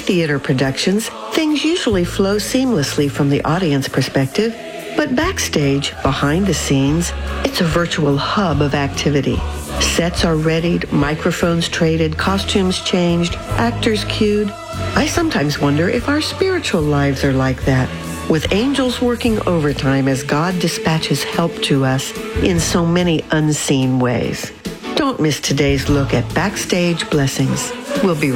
theater productions, things usually flow seamlessly from the audience perspective, but backstage, behind the scenes, it's a virtual hub of activity. Sets are readied, microphones traded, costumes changed, actors cued. I sometimes wonder if our spiritual lives are like that, with angels working overtime as God dispatches help to us in so many unseen ways. Don't miss today's look at Backstage Blessings. We'll be